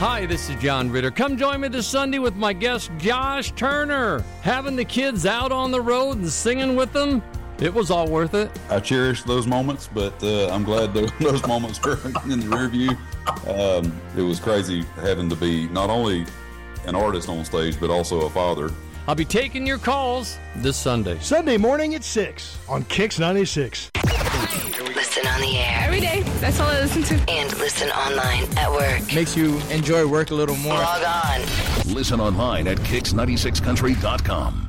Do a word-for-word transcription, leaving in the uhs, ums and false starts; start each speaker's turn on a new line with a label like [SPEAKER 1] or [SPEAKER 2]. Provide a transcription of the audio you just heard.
[SPEAKER 1] Hi, this is John Ritter. Come join me this Sunday with my guest Josh Turner. Having the kids out on the road and singing with them, it was all worth it.
[SPEAKER 2] I cherish those moments, but uh, I'm glad those moments are in the rear view. Um, it was crazy having to be not only an artist on stage, but also a father.
[SPEAKER 1] I'll be taking your calls this Sunday.
[SPEAKER 3] Sunday morning at six on Kix ninety-six.
[SPEAKER 4] Listen on the air.
[SPEAKER 5] Every day. That's all I listen to.
[SPEAKER 4] And listen online at work.
[SPEAKER 6] Makes you enjoy work a little more.
[SPEAKER 4] Log on.
[SPEAKER 7] Listen online at kix ninety-six country dot com.